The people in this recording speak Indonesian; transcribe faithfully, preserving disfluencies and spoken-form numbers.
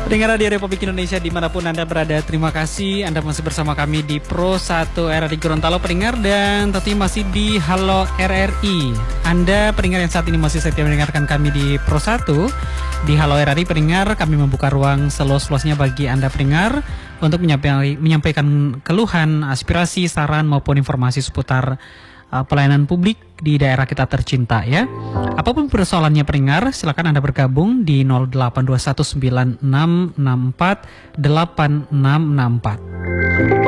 Pendengar Radio Republik Indonesia dimanapun Anda berada, terima kasih Anda masih bersama kami di Pro satu R R I Gorontalo pendengar, dan tentunya masih di Halo R R I. Anda pendengar yang saat ini masih setia mendengarkan kami di Pro satu di Halo R R I pendengar, kami membuka ruang seluas-luasnya bagi Anda pendengar untuk menyampaikan, menyampaikan keluhan, aspirasi, saran maupun informasi seputar uh, pelayanan publik di daerah kita tercinta ya. Apapun persoalannya pendengar, silakan Anda bergabung di nol delapan dua satu sembilan enam enam empat delapan enam enam empat.